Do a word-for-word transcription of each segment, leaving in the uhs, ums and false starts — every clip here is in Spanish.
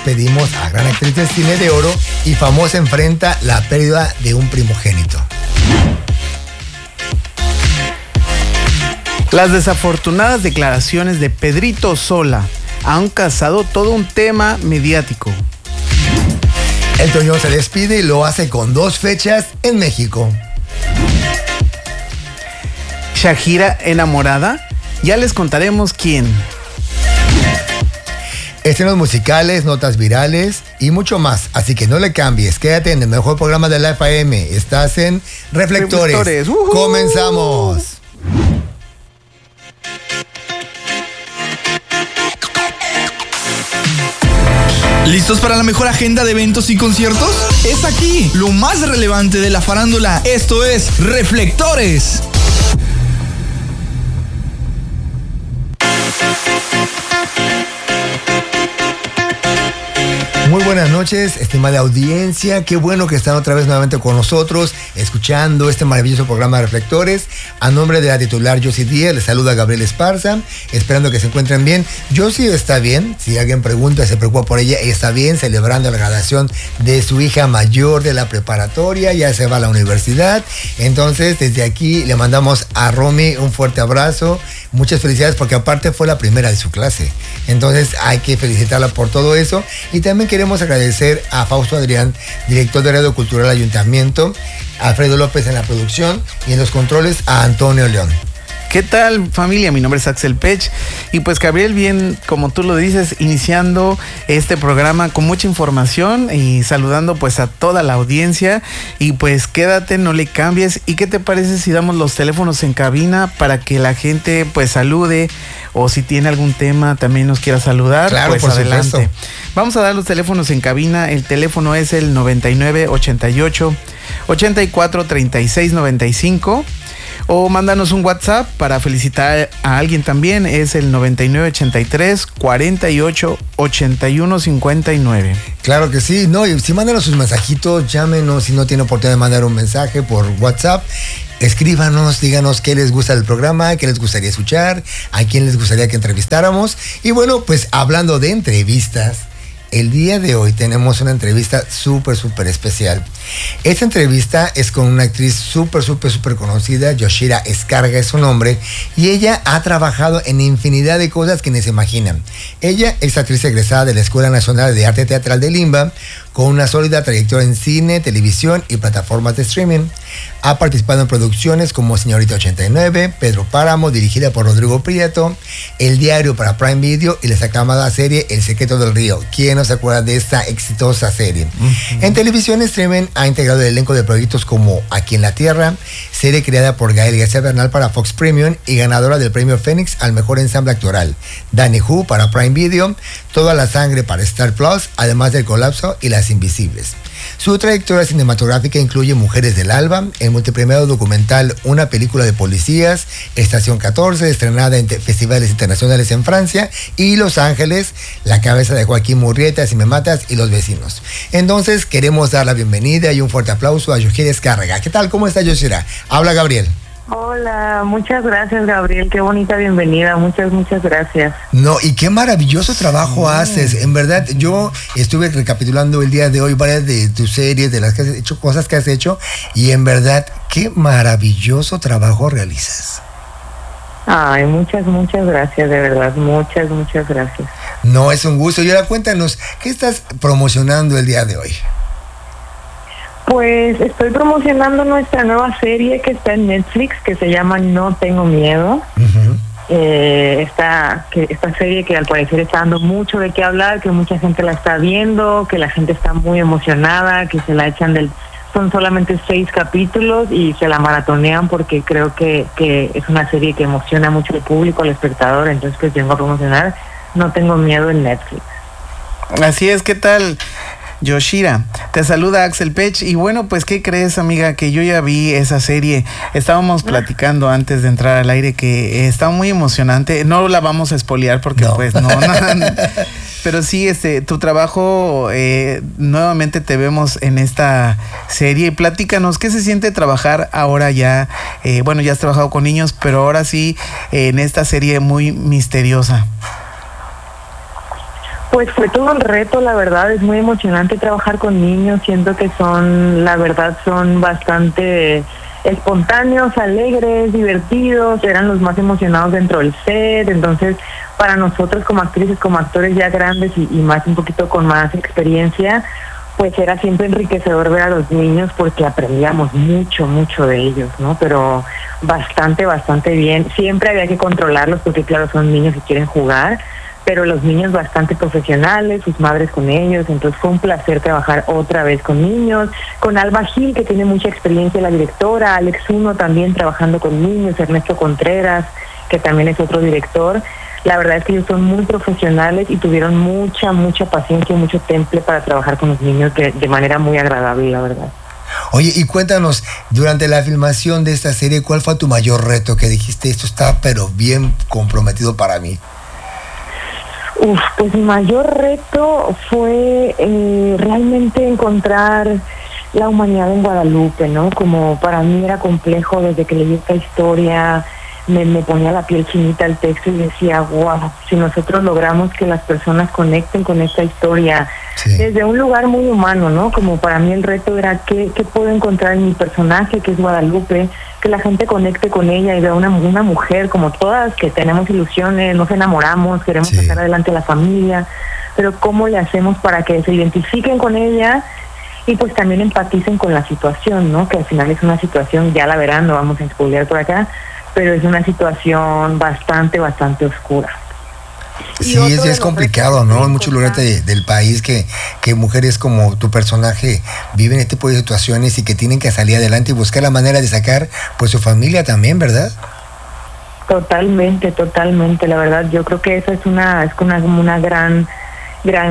despedimos a la gran actriz de cine de oro y famosa enfrenta la pérdida de un primogénito. Las desafortunadas declaraciones de Pedrito Sola han causado todo un tema mediático. Elton John se despide y lo hace con dos fechas en México. Shakira enamorada, ya les contaremos quién. Estrenos musicales, notas virales y mucho más. Así que no le cambies, quédate en el mejor programa de la F M. Estás en Reflectores. Reflectores. Uh-huh. Comenzamos. ¿Listos para la mejor agenda de eventos y conciertos? Es aquí, lo más relevante de la farándula. Esto es Reflectores. Muy buenas noches, estimada audiencia. Qué bueno que están otra vez nuevamente con nosotros, escuchando este maravilloso programa de Reflectores. A nombre de la titular Yossi Díaz, les saluda Gabriel Esparza, esperando que se encuentren bien. Yossi está bien, si alguien pregunta, se preocupa por ella, está bien, celebrando la graduación de su hija mayor de la preparatoria, ya se va a la universidad. Entonces, desde aquí le mandamos a Romy un fuerte abrazo, muchas felicidades, porque aparte fue la primera de su clase. Entonces, hay que felicitarla por todo eso. Y también queremos agradecer a Fausto Adrián, director de Radio Cultural Ayuntamiento, a Alfredo López en la producción y en los controles a Antonio León. ¿Qué tal, familia? Mi nombre es Axel Pech y pues Gabriel, bien como tú lo dices, iniciando este programa con mucha información y saludando pues a toda la audiencia. Y pues quédate, no le cambies. ¿Y qué te parece si damos los teléfonos en cabina para que la gente pues salude, o si tiene algún tema también nos quiera saludar? Claro, pues por adelante. supuesto. Vamos a dar los teléfonos en cabina. El teléfono es el noventa y nueve, ochenta y ocho, ochenta y cuatro, treinta y seis, noventa y cinco. O mándanos un WhatsApp para felicitar a alguien también. Es el noventa y nueve, ochenta y tres, cuarenta y ocho, ochenta y uno, cincuenta y nueve. Claro que sí, no, y si mándanos sus mensajitos, llámenos si no tiene oportunidad de mandar un mensaje por WhatsApp. Escríbanos, díganos qué les gusta del programa, qué les gustaría escuchar, a quién les gustaría que entrevistáramos. Y bueno, pues hablando de entrevistas, el día de hoy tenemos una entrevista súper, súper especial. Esta entrevista es con una actriz súper, súper, súper conocida, Yoshira Escarga es su nombre, y ella ha trabajado en infinidad de cosas que ni se imaginan. Ella es actriz egresada de la Escuela Nacional de Arte Teatral de Limba, con una sólida trayectoria en cine, televisión y plataformas de streaming. Ha participado en producciones como Señorita ochenta y nueve, Pedro Páramo, dirigida por Rodrigo Prieto, El Diario para Prime Video y la aclamada serie El Secreto del Río. ¿Quién no se acuerda de esta exitosa serie? Uh-huh. En televisión streaming ha integrado el elenco de proyectos como Aquí en la Tierra, serie creada por Gael García Bernal para Fox Premium y ganadora del premio Fénix al mejor ensamble actoral. Danny Who para Prime Video, Toda la Sangre para Star Plus, además del Colapso y Las Invisibles. Su trayectoria cinematográfica incluye Mujeres del Alba, el multipremiado documental Una película de policías, Estación catorce, estrenada en festivales internacionales en Francia y Los Ángeles, La cabeza de Joaquín Murrieta, Si me matas y Los vecinos. Entonces queremos dar la bienvenida y un fuerte aplauso a Yoshira Escarga. ¿Qué tal? ¿Cómo está Yoshira? Habla Gabriel. Hola, muchas gracias Gabriel, qué bonita bienvenida, muchas, muchas gracias. No, y qué maravilloso trabajo sí. haces, en verdad. Yo estuve recapitulando el día de hoy varias de tus series, de las que has hecho, cosas que has hecho, y en verdad, qué maravilloso trabajo realizas. Ay, muchas, muchas gracias, de verdad, muchas, muchas gracias. No, es un gusto. Y ahora cuéntanos, ¿qué estás promocionando el día de hoy? Pues estoy promocionando nuestra nueva serie que está en Netflix, que se llama No Tengo Miedo. Uh-huh. eh, esta, que, esta serie que al parecer está dando mucho de qué hablar, que mucha gente la está viendo, que la gente está muy emocionada, que se la echan del... Son solamente seis capítulos y se la maratonean porque creo que, que es una serie que emociona mucho al público, al espectador. Entonces pues vengo a promocionar No Tengo Miedo en Netflix. Así es, ¿qué tal? Yoshira, te saluda Axel Pech. Y bueno, pues ¿qué crees, amiga? Que yo ya vi esa serie. Estábamos platicando antes de entrar al aire que eh, está muy emocionante. No la vamos a espolear porque no. pues no, no, no. Pero sí, este, tu trabajo, eh, nuevamente te vemos en esta serie. Platícanos, ¿qué se siente trabajar ahora ya? Eh, bueno, ya has trabajado con niños, pero ahora sí eh, en esta serie muy misteriosa. Pues fue todo un reto, la verdad, es muy emocionante trabajar con niños, siento que son, la verdad, son bastante espontáneos, alegres, divertidos, eran los más emocionados dentro del set, entonces para nosotros como actrices, como actores ya grandes y, y más un poquito con más experiencia, pues era siempre enriquecedor ver a los niños porque aprendíamos mucho, mucho de ellos, ¿no? Pero bastante, bastante bien, siempre había que controlarlos porque claro, son niños que quieren jugar, pero los niños bastante profesionales, sus madres con ellos, entonces fue un placer trabajar otra vez con niños, con Alba Gil, que tiene mucha experiencia, la directora, Alex Uno también trabajando con niños, Ernesto Contreras, que también es otro director. La verdad es que ellos son muy profesionales y tuvieron mucha, mucha paciencia y mucho temple para trabajar con los niños de, de manera muy agradable, la verdad. Oye, y cuéntanos, durante la filmación de esta serie, ¿cuál fue tu mayor reto que dijiste, esto está pero bien comprometido para mí? Uf, pues mi mayor reto fue eh, realmente encontrar la humanidad en Guadalupe, ¿no? Como para mí era complejo desde que leí esta historia, me, me ponía la piel chinita el texto y decía, wow, si nosotros logramos que las personas conecten con esta historia, sí, desde un lugar muy humano, ¿no? Como para mí el reto era qué, qué puedo encontrar en mi personaje, que es Guadalupe, que la gente conecte con ella y vea una, una mujer como todas, que tenemos ilusiones, nos enamoramos, queremos sí. sacar adelante a la familia, pero cómo le hacemos para que se identifiquen con ella y pues también empaticen con la situación, ¿no? Que al final es una situación, ya la verán, no vamos a spoilear por acá, pero es una situación bastante, bastante oscura. Sí, es, es complicado, ¿no? En muchos lugares de, del país que, que mujeres como tu personaje viven este tipo de situaciones y que tienen que salir adelante y buscar la manera de sacar pues su familia también, ¿verdad? Totalmente, totalmente. La verdad, yo creo que esa es una, es una, una gran, gran...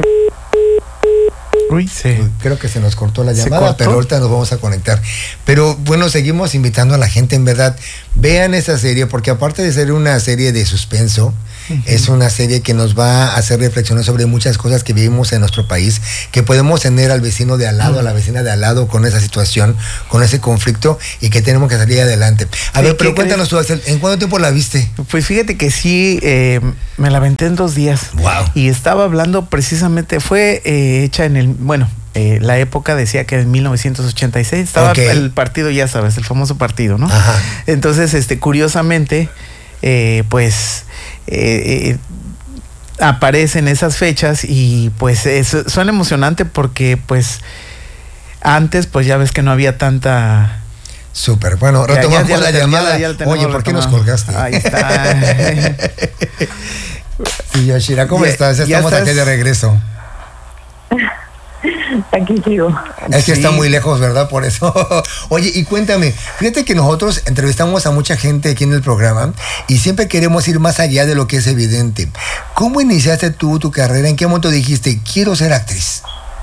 Uy, sí. Creo que se nos cortó la llamada, pero ahorita nos vamos a conectar. Pero bueno, seguimos invitando a la gente, en verdad, vean esa serie, porque aparte de ser una serie de suspenso, uh-huh. es una serie que nos va a hacer reflexionar sobre muchas cosas que vivimos en nuestro país, que podemos tener al vecino de al lado, uh-huh. a la vecina de al lado con esa situación, con ese conflicto y que tenemos que salir adelante. A ver, pero cuéntanos tú, Axel, ¿en cuánto tiempo la viste? Pues fíjate que sí, eh, me la aventé en dos días. Wow. Y estaba hablando precisamente, fue eh, hecha en el, bueno, eh, la época decía que en mil novecientos ochenta y seis estaba okay. el partido, ya sabes, el famoso partido, ¿no? Ajá. Entonces, este, curiosamente, eh, pues... Eh, eh, aparecen esas fechas y pues es, suena emocionante porque pues antes pues ya ves que no había tanta... Súper, bueno, retomamos ya, ya, ya, la llamada. Ya, ya Oye, ¿por qué nos colgaste? Ahí está. Sí, Yoshira, ¿cómo ya, estás? Ya, ya estamos estás... aquí de regreso. Aquí sigo. Es que sí. Sí. Está muy lejos, ¿verdad? Por eso. Oye, y cuéntame, fíjate que nosotros entrevistamos a mucha gente aquí en el programa y siempre queremos ir más allá de lo que es evidente. ¿Cómo iniciaste tú tu carrera? ¿En qué momento dijiste, quiero ser actriz?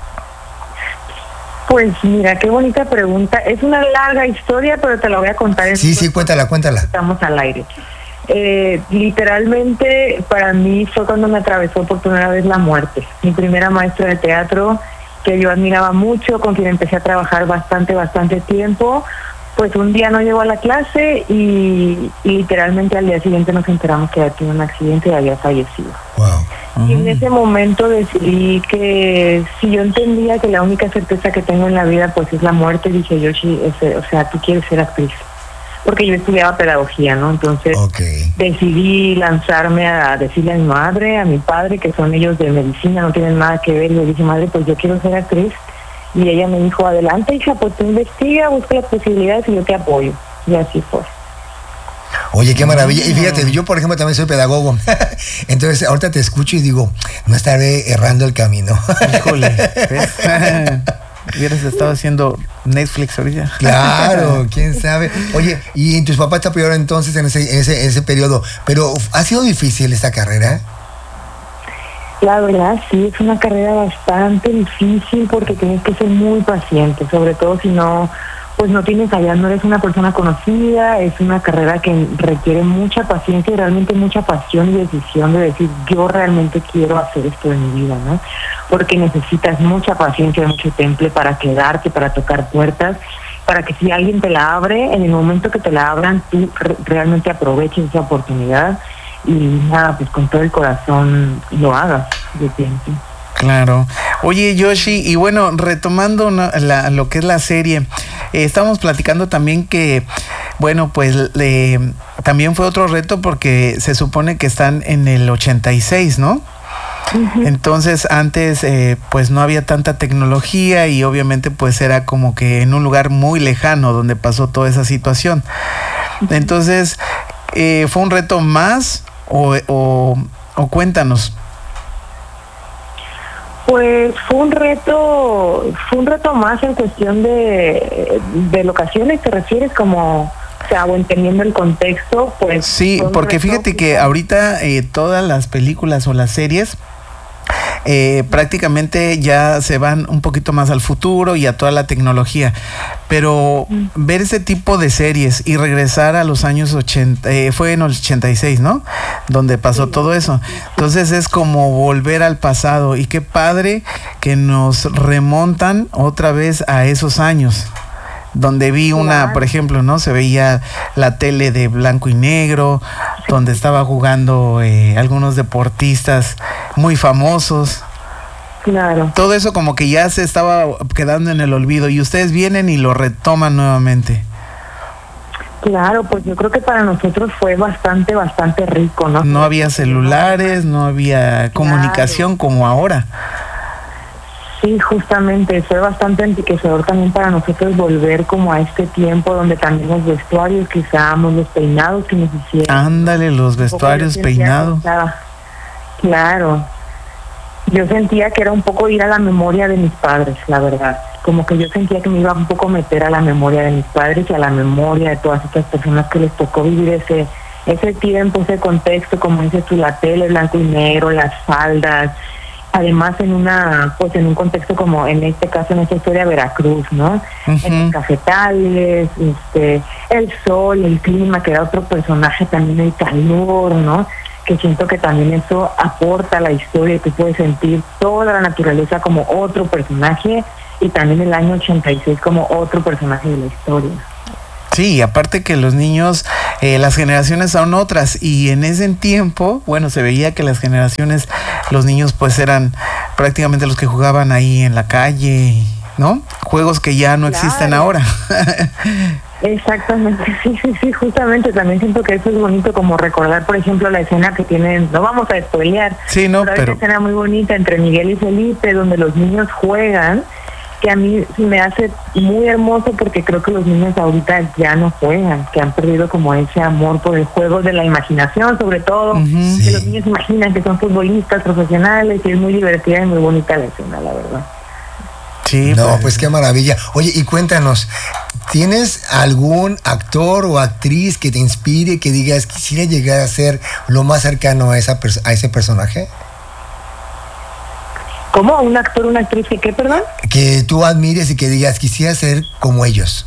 Pues mira, qué bonita pregunta. Es una larga historia, pero te la voy a contar. En sí, sí, cuéntala, cuéntala. Estamos al aire. Eh, literalmente, para mí fue cuando me atravesó por primera vez la muerte. Mi primera maestra de teatro, que yo admiraba mucho, con quien empecé a trabajar bastante, bastante tiempo, pues un día no llegó a la clase y, y literalmente al día siguiente nos enteramos que había tenido un accidente y había fallecido. Wow. Uh-huh. Y en ese momento decidí que si yo entendía que la única certeza que tengo en la vida pues es la muerte, dije, Yoshi, ese, o sea, tú quieres ser actriz. Porque yo estudiaba pedagogía, ¿no? Entonces okay. decidí lanzarme a decirle a mi madre, a mi padre, que son ellos de medicina, no tienen nada que ver. Y le dije, madre, pues yo quiero ser actriz. Y ella me dijo, adelante, hija, pues tú investiga, busca las posibilidades y yo te apoyo. Y así fue. Oye, qué maravilla. Y fíjate, yo por ejemplo también soy pedagogo. Entonces ahorita te escucho y digo, no estaré errando el camino. Híjole, ¿ves? Hubieras estado haciendo Netflix ahorita. Claro, quién sabe. Oye, y tus papás te apoyaron entonces en ese, en ese, en ese periodo. Pero, ¿ha sido difícil esta carrera? La verdad, sí, es una carrera bastante difícil porque tienes que ser muy paciente, sobre todo si no, pues no tienes allá, no eres una persona conocida, es una carrera que requiere mucha paciencia y realmente mucha pasión y decisión de decir, yo realmente quiero hacer esto de mi vida, ¿no? Porque necesitas mucha paciencia y mucho temple para quedarte, para tocar puertas, para que si alguien te la abre, en el momento que te la abran, tú re- realmente aproveches esa oportunidad y nada, pues con todo el corazón lo hagas de tiempo. Claro. Oye, Yoshi, y bueno, retomando ¿no? la, lo que es la serie, eh, estábamos platicando también que, bueno, pues eh, también fue otro reto porque se supone que están en el ochenta y seis, ¿no? Uh-huh. Entonces antes eh, pues no había tanta tecnología y obviamente pues era como que en un lugar muy lejano donde pasó toda esa situación. Uh-huh. Entonces, eh, ¿fue un reto más o, o, o cuéntanos? Pues fue un reto, fue un reto más en cuestión de, de locaciones, ¿te refieres? Como, o sea, o entendiendo el contexto, pues... Sí, porque fíjate que ahorita eh, todas las películas o las series eh, prácticamente ya se van un poquito más al futuro y a toda la tecnología, pero mm. ver ese tipo de series y regresar a los años ochenta, eh, fue en el ochenta y seis, ¿no? Donde pasó sí. todo eso. Entonces es como volver al pasado y qué padre que nos remontan otra vez a esos años. Donde vi una, por ejemplo, ¿no? Se veía la tele de blanco y negro, sí. donde estaba jugando eh, algunos deportistas muy famosos. Claro. Todo eso como que ya se estaba quedando en el olvido y ustedes vienen y lo retoman nuevamente. Claro, pues yo creo que para nosotros fue bastante, bastante rico, ¿no? No había celulares, no había comunicación claro. como ahora. Sí, justamente, fue bastante enriquecedor también para nosotros volver como a este tiempo donde también los vestuarios que usábamos, los peinados que nos hicieron. Ándale, los vestuarios, peinados. Claro, yo sentía que era un poco ir a la memoria de mis padres, la verdad. Como que yo sentía que me iba un poco a meter a la memoria de mis padres y a la memoria de todas estas personas que les tocó vivir ese ese tiempo, ese contexto, como dices tú, la tele, blanco y negro, las faldas. Además en una, pues en un contexto como en este caso, en esta historia, Veracruz, ¿no? Uh-huh. En los cafetales, este, el sol, el clima, que era otro personaje, también el calor, ¿no? Que siento que también eso aporta a la historia y tú puedes sentir toda la naturaleza como otro personaje y también el año ochenta y seis como otro personaje de la historia. Sí, aparte que los niños, eh, las generaciones son otras y en ese tiempo, bueno, se veía que las generaciones, los niños pues eran prácticamente los que jugaban ahí en la calle, ¿no? Juegos que ya no claro. existen ahora. Exactamente, sí, sí, sí, justamente también siento que eso es bonito como recordar, por ejemplo, la escena que tienen, no vamos a spoilear, sí, no, pero, pero... una escena muy bonita entre Miguel y Felipe donde los niños juegan, que a mí me hace muy hermoso porque creo que los niños ahorita ya no juegan, que han perdido como ese amor por el juego de la imaginación, sobre todo, uh-huh. que sí. los niños imaginan que son futbolistas profesionales y es muy divertida y muy bonita la escena, la verdad. Sí, no, pues, pues qué maravilla. Oye, y cuéntanos, ¿tienes algún actor o actriz que te inspire, que digas, quisiera llegar a ser lo más cercano a, esa pers- a ese personaje? ¿Cómo? ¿Un actor, una actriz que qué, perdón? Que tú admires y que digas, quisiera ser como ellos.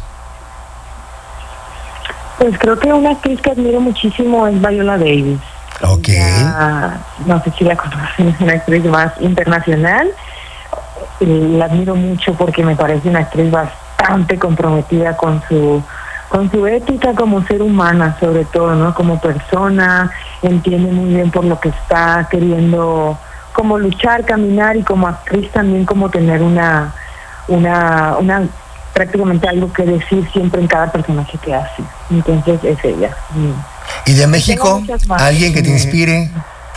Pues creo que una actriz que admiro muchísimo es Viola Davis. Ok. Ella, no sé si la conocen, es una actriz más internacional. La admiro mucho porque me parece una actriz bastante comprometida con su con su ética como ser humana, sobre todo, ¿no? Como persona, entiende muy bien por lo que está queriendo como luchar, caminar y como actriz también como tener una, una, una prácticamente algo que decir siempre en cada personaje que hace. Entonces es ella. ¿Y de México? ¿Alguien que te inspire?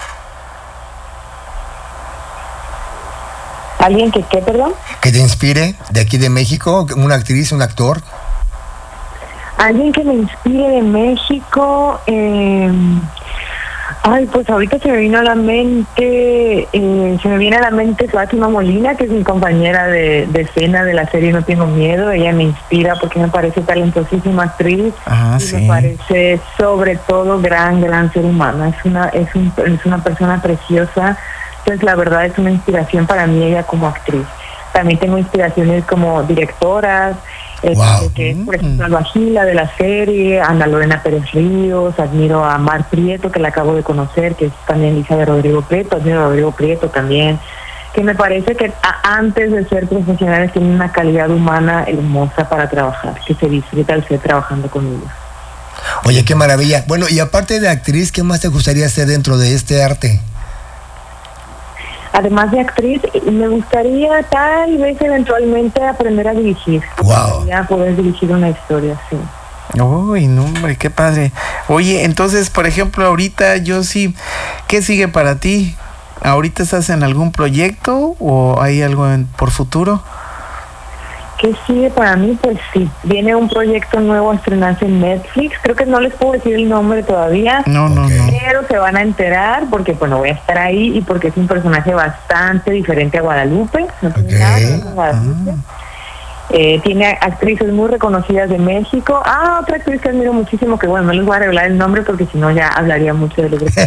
¿Alguien que qué, perdón? ¿Que te inspire de aquí de México? ¿Una actriz, un actor? Alguien que me inspire de México... Eh, Ay, pues ahorita se me vino a la mente, eh, se me viene a la mente Fátima Molina, que es mi compañera de, de escena de la serie No Tengo Miedo. Ella me inspira porque me parece talentosísima actriz ah, y sí. me parece sobre todo gran, gran ser humano. Es una, es, un, es una persona preciosa, entonces la verdad es una inspiración para mí ella como actriz. También tengo inspiraciones como directoras, wow. que es por ejemplo Alba Gila de la serie, Ana Lorena Pérez Ríos, admiro a Mar Prieto, que la acabo de conocer, que es también hija de Rodrigo Prieto, admiro a Rodrigo Prieto también, que me parece que a, antes de ser profesionales tienen una calidad humana hermosa para trabajar, que se disfruta al ser trabajando con ellos. Oye, qué maravilla. Bueno, y aparte de actriz, ¿qué más te gustaría hacer dentro de este arte? además de actriz, me gustaría tal vez eventualmente aprender a dirigir. Wow. Ya poder dirigir una historia, sí. Uy, no, hombre, qué padre. Oye, entonces, por ejemplo, ahorita yo sí, ¿qué sigue para ti? ¿Ahorita estás en algún proyecto o hay algo en, por futuro? ¿Qué sigue para mí? Pues sí, viene un proyecto nuevo a estrenarse en Netflix. Creo que no les puedo decir el nombre todavía. No, no, Okay. no. Pero se van a enterar porque, bueno, voy a estar ahí y porque es un personaje bastante diferente a Guadalupe. No tiene Ok. nada que ver con Guadalupe. Eh, tiene actrices muy reconocidas de México. Ah, otra actriz que admiro muchísimo, que bueno, no les voy a revelar el nombre porque si no ya hablaría mucho de lo que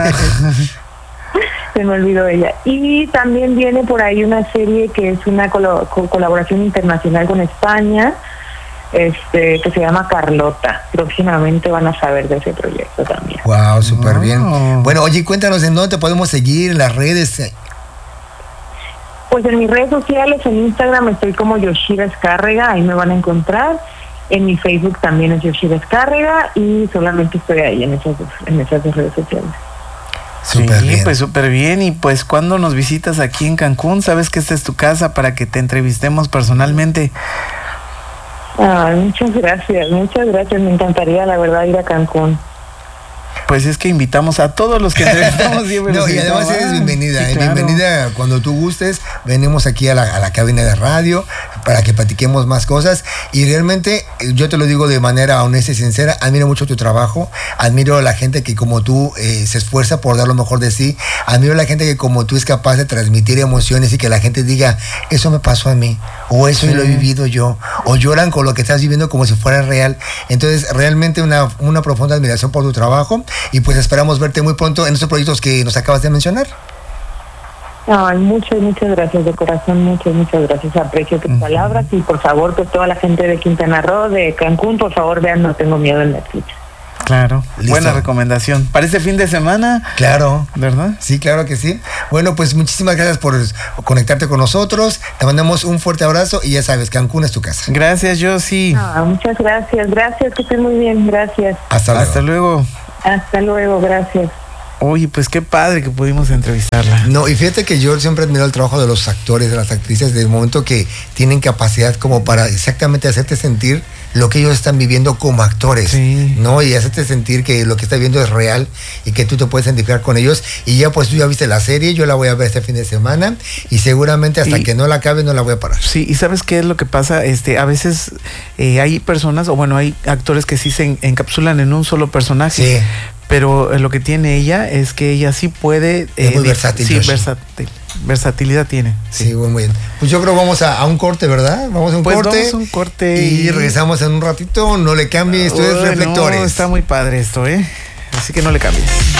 se me olvidó ella. Y también viene por ahí una serie que es una colo- co- colaboración internacional con España, este que se llama Carlota. Próximamente van a saber de ese proyecto también. Wow, súper Wow. bien. Bueno, oye, cuéntanos en dónde te podemos seguir, en las redes. Pues en mis redes sociales, en Instagram estoy como Yoshira Escárrega, ahí me van a encontrar. En mi Facebook también es Yoshira Escárrega y solamente estoy ahí en esas dos, en esas dos redes sociales. Súper Sí, bien. pues súper bien. Y pues cuando nos visitas aquí en Cancún, sabes que esta es tu casa para que te entrevistemos personalmente. Ay, muchas gracias, muchas gracias. Me encantaría, la verdad, ir a Cancún. Pues es que invitamos a todos los que entrevistamos siempre. No, los y además invitamos. eres bienvenida, Sí, eh, claro. bienvenida cuando tú gustes. Venimos aquí a la, a la cabina de radio para que platiquemos más cosas. Y realmente, eh, yo te lo digo de manera honesta y sincera, admiro mucho tu trabajo, admiro a la gente que como tú eh, se esfuerza por dar lo mejor de sí, admiro a la gente que como tú es capaz de transmitir emociones y que la gente diga, eso me pasó a mí, o eso Sí. lo he vivido yo, o lloran con lo que estás viviendo como si fuera real. Entonces, realmente una, una profunda admiración por tu trabajo. Y pues esperamos verte muy pronto en estos proyectos que nos acabas de mencionar. Ay, muchas, muchas gracias de corazón, muchas, muchas gracias. Aprecio tus palabras y por favor, que toda la gente de Quintana Roo, de Cancún, por favor vean No Tengo Miedo en Netflix. Claro, Listo. buena recomendación. Para este fin de semana, Claro. ¿verdad? Sí, claro que sí. Bueno, pues muchísimas gracias por conectarte con nosotros. Te mandamos un fuerte abrazo y ya sabes, Cancún es tu casa. Gracias, Josie. Ah, muchas gracias, gracias, que estén muy bien, gracias. Hasta luego. Hasta luego. Hasta luego, gracias. Oye, pues qué padre que pudimos entrevistarla. No, y fíjate que yo siempre admiro el trabajo de los actores, de las actrices, del momento que tienen capacidad como para exactamente hacerte sentir lo que ellos están viviendo como actores, Sí. ¿no? Y hacerte sentir que lo que estás viendo es real y que tú te puedes identificar con ellos. Y ya pues tú ya viste la serie, yo la voy a ver este fin de semana y seguramente hasta Y- que no la acabe no la voy a parar. Sí, y ¿sabes qué es lo que pasa? Este, a veces eh, hay personas, o bueno, hay actores que sí se en- encapsulan en un solo personaje. Sí. Pero eh, lo que tiene ella es que ella sí puede... Es muy di- versátil, Sí, Josh. versátil, versatilidad tiene. Sí, muy bien. Pues yo creo que vamos a, a un corte, ¿verdad? Vamos a un Pues corte. vamos a un corte Y regresamos en un ratito. No le cambies, esto es Uy, Reflectores. no, está muy padre esto, ¿eh? Así que no le cambies.